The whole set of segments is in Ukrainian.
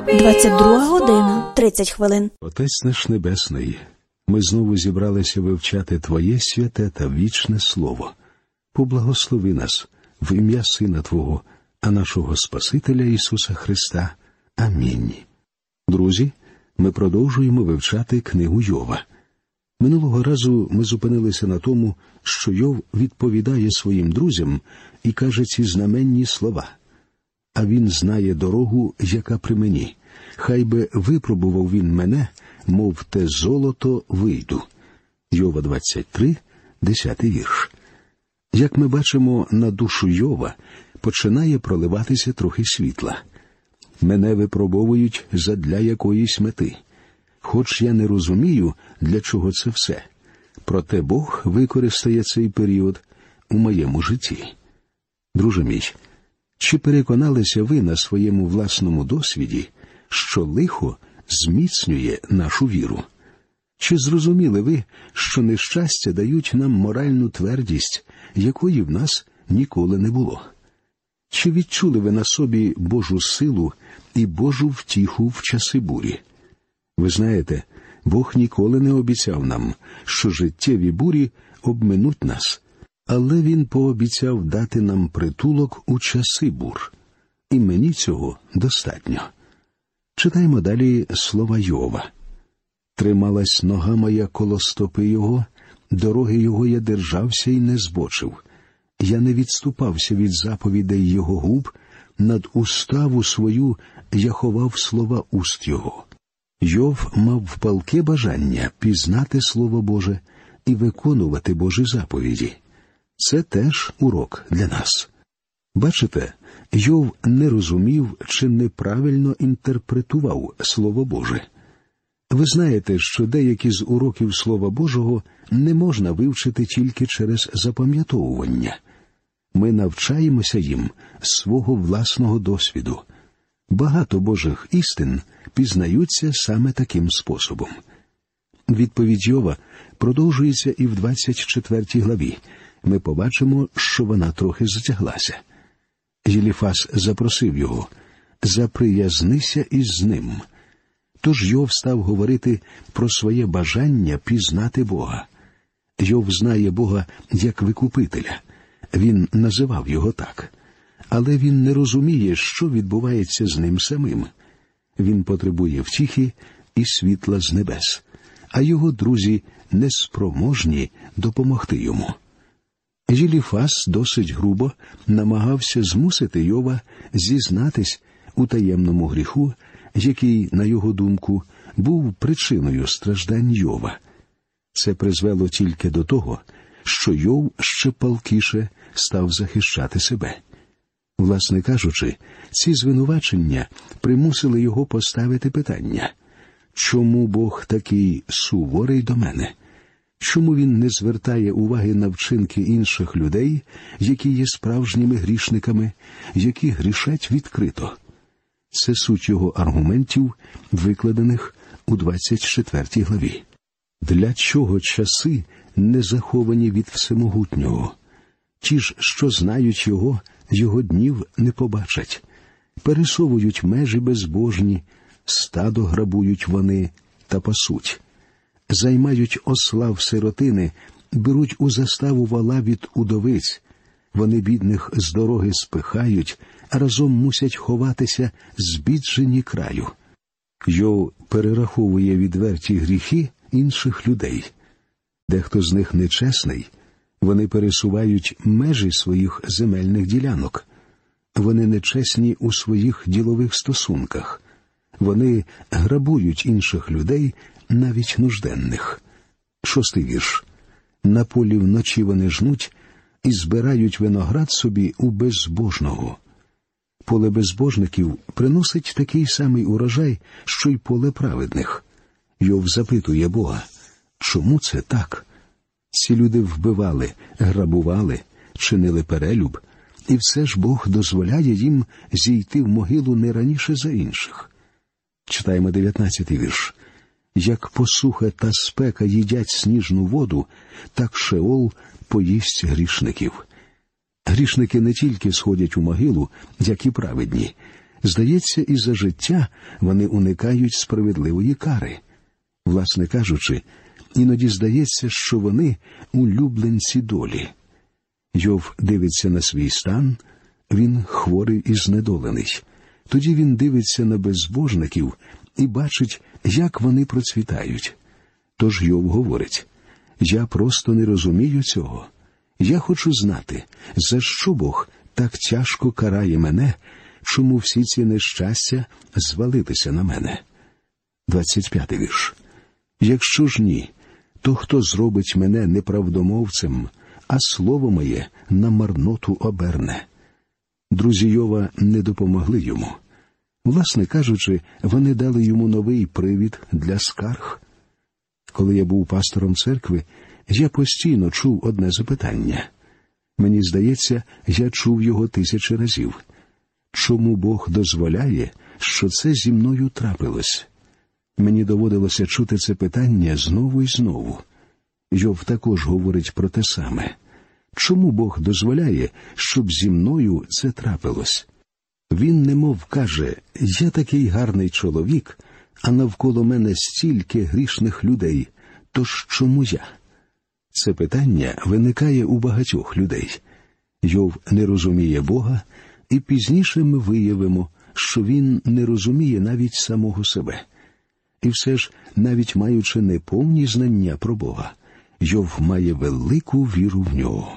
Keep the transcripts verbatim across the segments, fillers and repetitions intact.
двадцять друга година, тридцять хвилин. Отець наш Небесний, ми знову зібралися вивчати Твоє святе та вічне Слово. Поблагослови нас в ім'я Сина Твого, а нашого Спасителя Ісуса Христа. Амінь. Друзі, ми продовжуємо вивчати книгу Йова. Минулого разу ми зупинилися на тому, що Йов відповідає своїм друзям і каже ці знаменні слова. «А він знає дорогу, яка при мені. Хай би випробував він мене, мов те золото вийду». Йова двадцять три, десятий вірш. Як ми бачимо, на душу Йова починає проливатися трохи світла. «Мене випробовують задля якоїсь мети. Хоч я не розумію, для чого це все. Проте Бог використає цей період у моєму житті». Друже мій, чи переконалися ви на своєму власному досвіді, що лихо зміцнює нашу віру? Чи зрозуміли ви, що нещастя дають нам моральну твердість, якої в нас ніколи не було? Чи відчули ви на собі Божу силу і Божу втіху в часи бурі? Ви знаєте, Бог ніколи не обіцяв нам, що життєві бурі обминуть нас, але Він пообіцяв дати нам притулок у часи бур. І мені цього достатньо. Читаємо далі слова Йова. «Трималась нога моя коло стопи його, дороги його я держався і не збочив. Я не відступався від заповідей його губ, над уставу свою я ховав слова уст його». Йов мав палке бажання пізнати Слово Боже і виконувати Божі заповіді. Це теж урок для нас. Бачите, Йов не розумів чи неправильно інтерпретував Слово Боже. Ви знаєте, що деякі з уроків Слова Божого не можна вивчити тільки через запам'ятовування. Ми навчаємося їм з свого власного досвіду. Багато Божих істин пізнаються саме таким способом. Відповідь Йова продовжується і в двадцять четвертій главі. Ми побачимо, що вона трохи затяглася. Єліфас запросив його: «Заприязнися із ним». Тож Йов став говорити про своє бажання пізнати Бога. Йов знає Бога як Викупителя. Він називав його так. Але він не розуміє, що відбувається з ним самим. Він потребує втіхи і світла з небес, а його друзі неспроможні допомогти йому. Єліфас досить грубо намагався змусити Йова зізнатись у таємному гріху, який, на його думку, був причиною страждань Йова. Це призвело тільки до того, що Йов ще палкіше став захищати себе. Власне кажучи, ці звинувачення примусили його поставити питання: чому Бог такий суворий до мене? Чому він не звертає уваги на вчинки інших людей, які є справжніми грішниками, які грішать відкрито? Це суть його аргументів, викладених у двадцять четвертій главі. Для чого часи не заховані від Всемогутнього? Ті ж, що знають його, його днів не побачать. Пересовують межі безбожні, стадо грабують вони та пасуть. Займають осла в сиротини, беруть у заставу вала від удовиць. Вони бідних з дороги спихають, а разом мусять ховатися збіджені краю. Йов перераховує відверті гріхи інших людей. Дехто з них нечесний. Вони пересувають межі своїх земельних ділянок. Вони нечесні у своїх ділових стосунках. Вони грабують інших людей, навіть нужденних. Шостий вірш. На полі вночі вони жнуть і збирають виноград собі у безбожного. Поле безбожників приносить такий самий урожай, що й поле праведних. Йов запитує Бога: чому це так? Ці люди вбивали, грабували, чинили перелюб, і все ж Бог дозволяє їм зійти в могилу не раніше за інших. Читаємо дев'ятнадцятий вірш. Як посуха та спека їдять сніжну воду, так Шеол поїсть грішників. Грішники не тільки сходять у могилу, як і праведні. Здається, і за життя вони уникають справедливої кари. Власне кажучи, іноді здається, що вони улюбленці долі. Йов дивиться на свій стан, він хворий і знедолений. Тоді він дивиться на безбожників і бачить, як вони процвітають. Тож Йов говорить: «Я просто не розумію цього. Я хочу знати, за що Бог так тяжко карає мене, чому всі ці нещастя звалилися на мене». двадцять п'ятий вірш. «Якщо ж ні, то хто зробить мене неправдомовцем, а слово моє на марноту оберне?» Друзі Йова не допомогли йому. Власне кажучи, вони дали йому новий привід для скарг. Коли я був пастором церкви, я постійно чув одне запитання. Мені здається, я чув його тисячі разів. Чому Бог дозволяє, що це зі мною трапилось? Мені доводилося чути це питання знову і знову. Йов також говорить про те саме. Чому Бог дозволяє, щоб зі мною це трапилось? Він немов каже: «Я такий гарний чоловік, а навколо мене стільки грішних людей, тож чому я?» Це питання виникає у багатьох людей. Йов не розуміє Бога, і пізніше ми виявимо, що він не розуміє навіть самого себе. І все ж, навіть маючи неповні знання про Бога, Йов має велику віру в нього.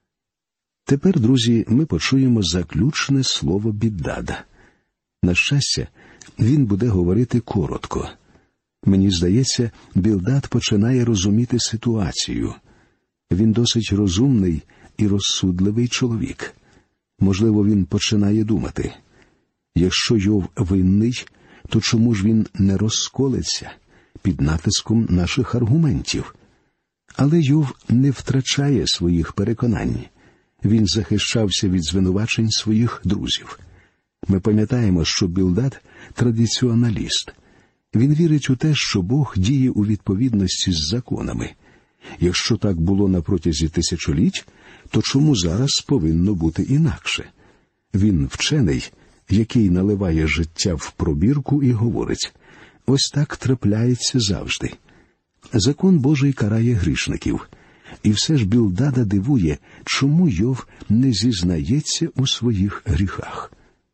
Тепер, друзі, ми почуємо заключне слово Більдада. На щастя, він буде говорити коротко. Мені здається, Більдад починає розуміти ситуацію. Він досить розумний і розсудливий чоловік. Можливо, він починає думати: якщо Йов винний, то чому ж він не розколеться під натиском наших аргументів? Але Йов не втрачає своїх переконань. Він захищався від звинувачень своїх друзів. Ми пам'ятаємо, що Більдад – традиціоналіст. Він вірить у те, що Бог діє у відповідності з законами. Якщо так було на протязі тисячоліть, то чому зараз повинно бути інакше? Він вчений, який наливає життя в пробірку і говорить: ось так трапляється завжди. Закон Божий карає грішників. І все ж Більдада дивує, чому Йов не зізнається у своїх гріхах.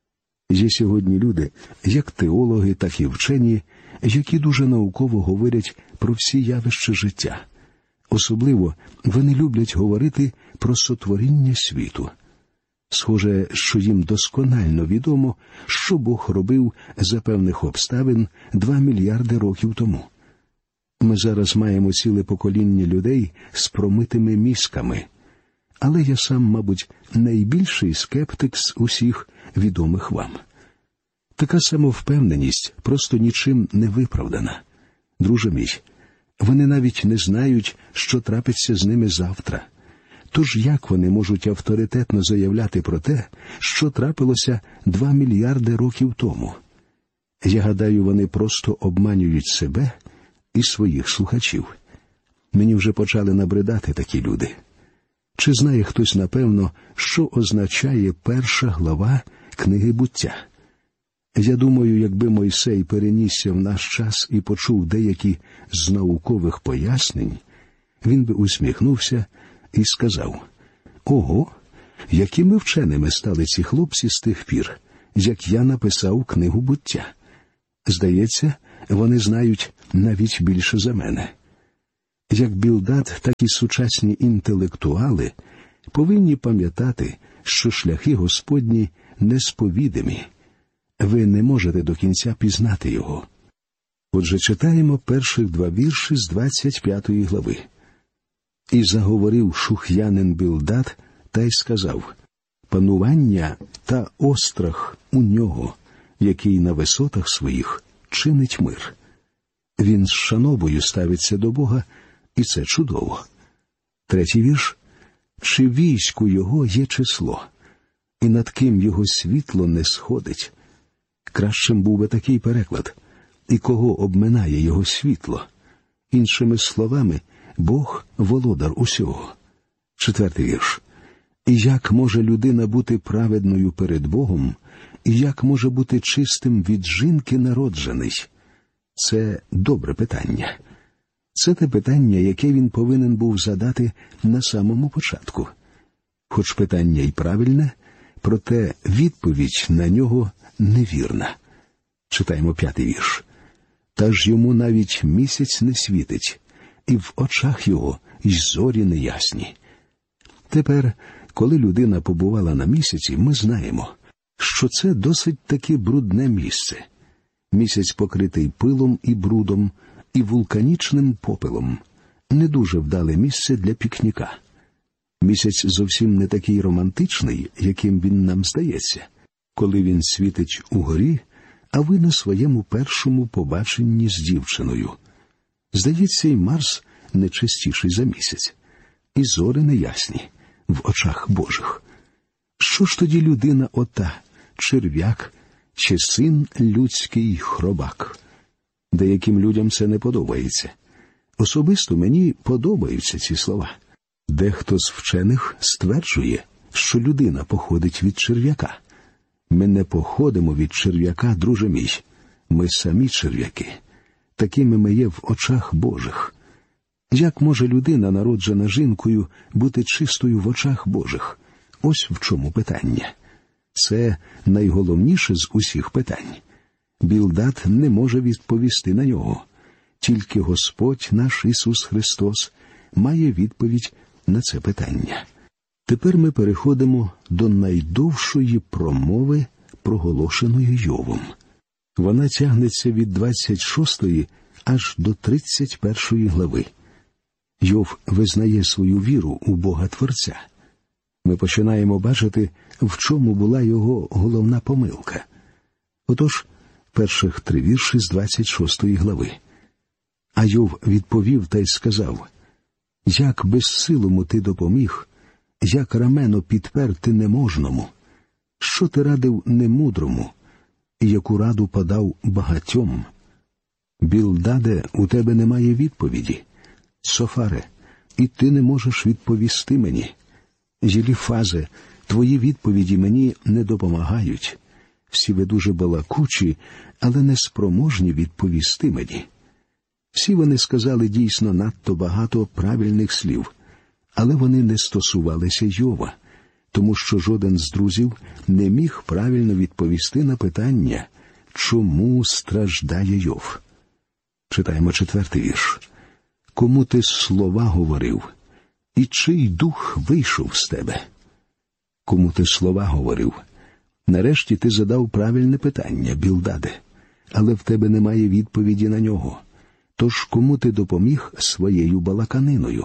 Є сьогодні люди, як теологи, так і вчені, які дуже науково говорять про всі явища життя. Особливо вони люблять говорити про сотворіння світу. Схоже, що їм досконально відомо, що Бог робив за певних обставин два мільярди років тому. Ми зараз маємо ціле покоління людей з промитими мізками. Але я сам, мабуть, найбільший скептик з усіх відомих вам. Така самовпевненість просто нічим не виправдана. Друже мій, вони навіть не знають, що трапиться з ними завтра. Тож як вони можуть авторитетно заявляти про те, що трапилося два мільярди років тому? Я гадаю, вони просто обманюють себе і своїх слухачів. Мені вже почали набридати такі люди. Чи знає хтось напевно, що означає перша глава книги «Буття»? Я думаю, якби Мойсей перенісся в наш час і почув деякі з наукових пояснень, він би усміхнувся і сказав: «Ого, якими вченими стали ці хлопці з тих пір, як я написав книгу «Буття». Здається, вони знають навіть більше за мене». Як Більдад, так і сучасні інтелектуали повинні пам'ятати, що шляхи Господні несповідимі. Ви не можете до кінця пізнати його. Отже, читаємо перших два вірші з двадцять п'ятої глави. «І заговорив шух'янин Більдад, та й сказав: панування та острах у нього, який на висотах своїх чинить мир. Він з шановою ставиться до Бога, і це чудово». Третій вірш. «Чи війську його є число, і над ким його світло не сходить?» Кращим був би такий переклад: «І кого обминає його світло?» Іншими словами, Бог – володар усього. Четвертий вірш. «І як може людина бути праведною перед Богом, як може бути чистим від жінки народжений? Це добре питання. Це те питання, яке він повинен був задати на самому початку. Хоч питання й правильне, проте відповідь на нього невірна. Читаємо п'ятий вірш. «Та ж йому навіть місяць не світить, і в очах його й зорі неясні». Тепер, коли людина побувала на місяці, ми знаємо, що це досить таки брудне місце. Місяць покритий пилом і брудом, і вулканічним попелом. Не дуже вдале місце для пікніка. Місяць зовсім не такий романтичний, яким він нам здається, коли він світить угорі, а ви на своєму першому побаченні з дівчиною. Здається, і Марс не чистіший за місяць, і зорі неясні в очах Божих. Що ж тоді людина ота, черв'як чи син людський хробак? Деяким людям це не подобається. Особисто мені подобаються ці слова. Дехто з вчених стверджує, що людина походить від черв'яка. Ми не походимо від черв'яка, друже мій. Ми самі черв'яки. Такими ми є в очах Божих. Як може людина, народжена жінкою, бути чистою в очах Божих? Ось в чому питання. Це найголовніше з усіх питань. Білдад не може відповісти на нього. Тільки Господь наш Ісус Христос має відповідь на це питання. Тепер ми переходимо до найдовшої промови, проголошеної Йовом. Вона тягнеться від двадцять шостої аж до тридцять першої глави. Йов визнає свою віру у Бога Творця. Ми починаємо бачити, в чому була його головна помилка. Отож, перших три вірші з двадцять шостої глави. А Йов відповів та й сказав: «Як безсилому ти допоміг, як рамено підперти неможному, що ти радив немудрому, і яку раду подав багатьом? Білдаде, у тебе немає відповіді. Софаре, і ти не можеш відповісти мені. Єліфазе, твої відповіді мені не допомагають. Всі ви дуже балакучі, але не спроможні відповісти мені». Всі вони сказали дійсно надто багато правильних слів, але вони не стосувалися Йова, тому що жоден з друзів не міг правильно відповісти на питання, чому страждає Йов. Читаємо четвертий вірш. «Кому ти слова говорив, і чий дух вийшов з тебе?» Кому ти слова говорив? Нарешті ти задав правильне питання, Білдаде, але в тебе немає відповіді на нього. Тож кому ти допоміг своєю балаканиною?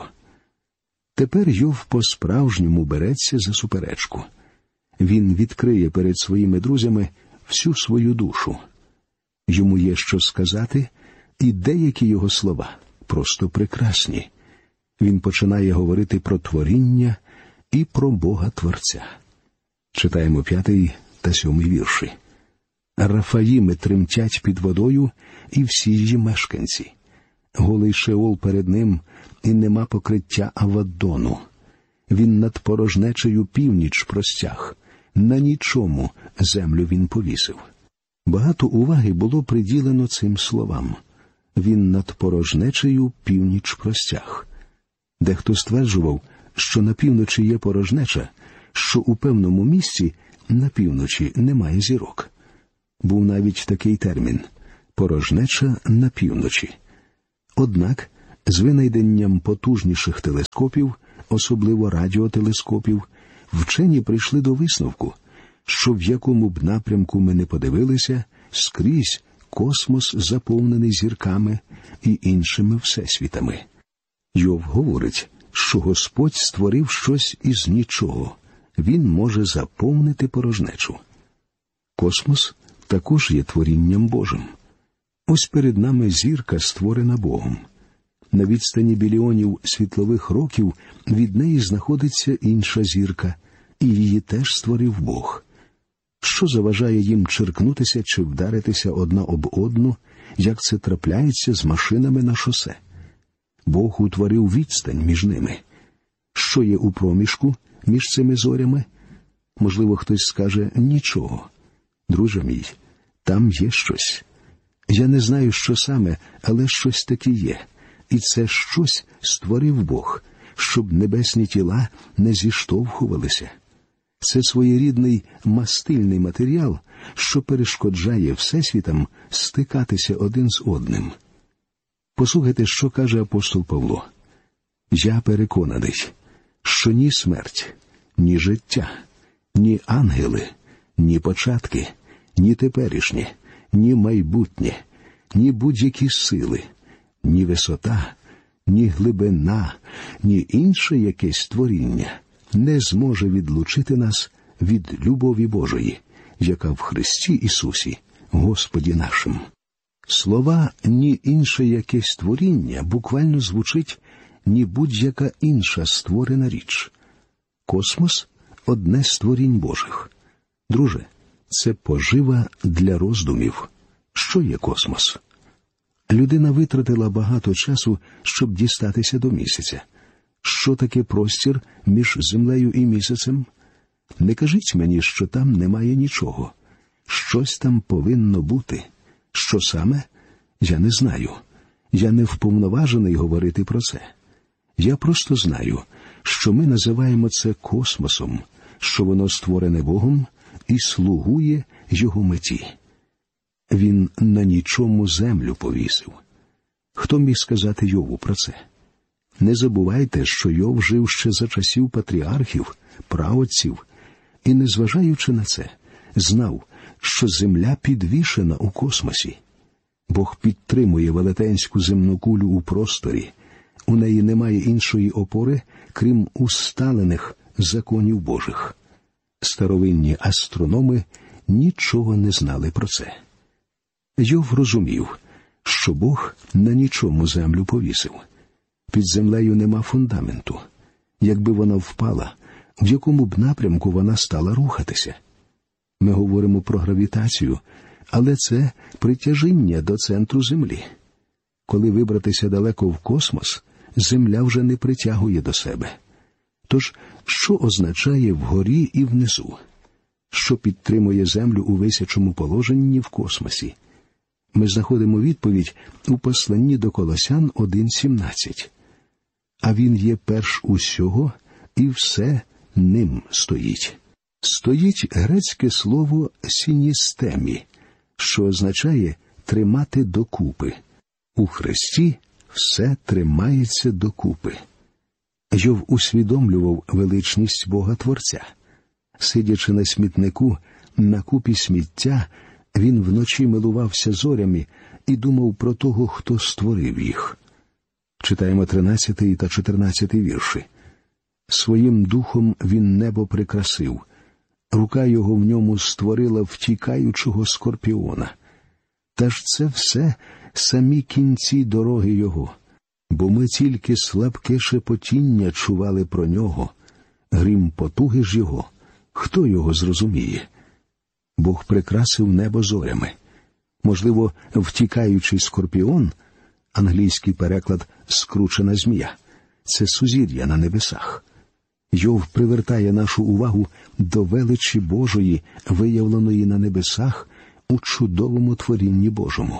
Тепер Йов по-справжньому береться за суперечку. Він відкриє перед своїми друзями всю свою душу. Йому є що сказати, і деякі його слова просто прекрасні. Він починає говорити про творіння і про Бога Творця. Читаємо п'ятий та сьомий вірші. «Рафаїми тремтять під водою, і всі її мешканці. Голий Шеол перед ним, і нема покриття Авадону. Він над порожнечею північ простяг, на нічому землю він повісив». Багато уваги було приділено цим словам. Він над порожнечею північ простяг. Дехто стверджував, що на півночі є порожнеча, що у певному місці на півночі немає зірок. Був навіть такий термін – порожнеча на півночі. Однак, з винайденням потужніших телескопів, особливо радіотелескопів, вчені прийшли до висновку, що в якому б напрямку ми не подивилися, скрізь космос заповнений зірками і іншими всесвітами. Йов говорить, що Господь створив щось із нічого. Він може заповнити порожнечу. Космос також є творінням Божим. Ось перед нами зірка, створена Богом. На відстані біліонів світлових років від неї знаходиться інша зірка, і її теж створив Бог. Що заважає їм черкнутися чи вдаритися одна об одну, як це трапляється з машинами на шосе? Бог утворив відстань між ними. Що є у проміжку між цими зорями? Можливо, хтось скаже – нічого. Друже мій, там є щось. Я не знаю, що саме, але щось таке є. І це щось створив Бог, щоб небесні тіла не зіштовхувалися. Це своєрідний мастильний матеріал, що перешкоджає всесвітам стикатися один з одним. Послухайте, що каже апостол Павло. «Я переконаний, що ні смерть, ні життя, ні ангели, ні початки, ні теперішнє, ні майбутнє, ні будь-які сили, ні висота, ні глибина, ні інше якесь творіння не зможе відлучити нас від любові Божої, яка в Христі Ісусі, Господі нашим». Слова «ні інше якесь творіння» буквально звучить «ні будь-яка інша створена річ». Космос – одне з творінь Божих. Друже, це пожива для роздумів. Що є космос? Людина витратила багато часу, щоб дістатися до місяця. Що таке простір між землею і місяцем? Не кажіть мені, що там немає нічого. Щось там повинно бути. Що саме? Я не знаю. Я не вповноважений говорити про це. Я просто знаю, що ми називаємо це космосом, що воно створене Богом і слугує Його меті. Він на нічому землю повісив. Хто міг сказати Йову про це? Не забувайте, що Йов жив ще за часів патріархів, праотців, і, незважаючи на це, знав, що земля підвішена у космосі. Бог підтримує велетенську земну кулю у просторі. У неї немає іншої опори, крім усталених законів Божих. Старовинні астрономи нічого не знали про це. Йов розумів, що Бог на нічому землю повісив. Під землею нема фундаменту. Якби вона впала, в якому б напрямку вона стала рухатися? Ми говоримо про гравітацію, але це притяжіння до центру Землі. Коли вибратися далеко в космос, Земля вже не притягує до себе. Тож, що означає вгорі і внизу? Що підтримує Землю у висячому положенні в космосі? Ми знаходимо відповідь у посланні до Колосян один сімнадцять. А він є перш усього, і все ним стоїть. Стоїть грецьке слово «сіністемі», що означає «тримати докупи». У Христі все тримається докупи. Йов усвідомлював величність Бога-творця. Сидячи на смітнику, на купі сміття, він вночі милувався зорями і думав про того, хто створив їх. Читаємо тринадцятий та чотирнадцятий вірші. «Своїм духом він небо прикрасив, рука його в ньому створила втікаючого скорпіона. Та ж це все самі кінці дороги його, бо ми тільки слабке шепотіння чували про нього, грім потуги ж його, хто його зрозуміє?» Бог прикрасив небо зорями. Можливо, втікаючий скорпіон, англійський переклад «скручена змія», це сузір'я на небесах. Йов привертає нашу увагу до величі Божої, виявленої на небесах у чудовому творінні Божому.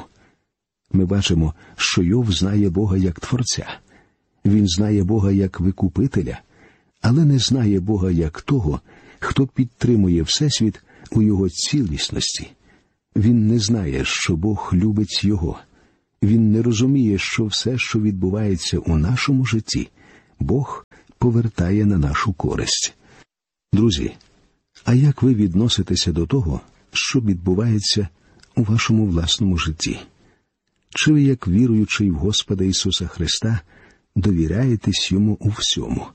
Ми бачимо, що Йов знає Бога як Творця. Він знає Бога як Викупителя, але не знає Бога як того, хто підтримує Всесвіт у його цілісності. Він не знає, що Бог любить його. Він не розуміє, що все, що відбувається у нашому житті, Бог повертає на нашу користь. Друзі, а як ви відноситеся до того, що відбувається у вашому власному житті? Чи ви, як віруючий в Господа Ісуса Христа, довіряєтесь Йому у всьому?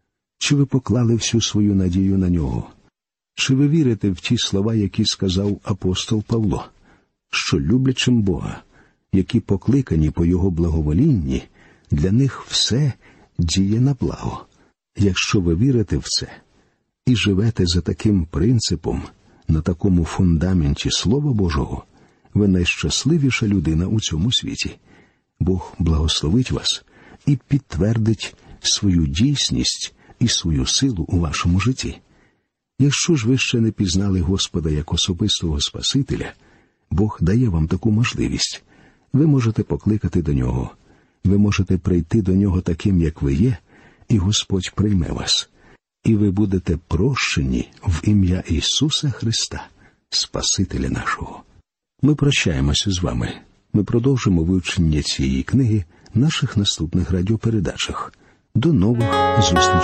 Чи ви поклали всю свою надію на Нього? Чи ви вірите в ті слова, які сказав апостол Павло, що люблячим Бога, які покликані по Його благоволінні, для них все діє на благо? Якщо ви вірите в це і живете за таким принципом, на такому фундаменті Слова Божого, ви найщасливіша людина у цьому світі. Бог благословить вас і підтвердить свою дійсність і свою силу у вашому житті. Якщо ж ви ще не пізнали Господа як особистого Спасителя, Бог дає вам таку можливість. Ви можете покликати до Нього. Ви можете прийти до Нього таким, як ви є, і Господь прийме вас. І ви будете прощені в ім'я Ісуса Христа, Спасителя нашого. Ми прощаємося з вами. Ми продовжимо вивчення цієї книги в наших наступних радіопередачах. До нових зустрічей.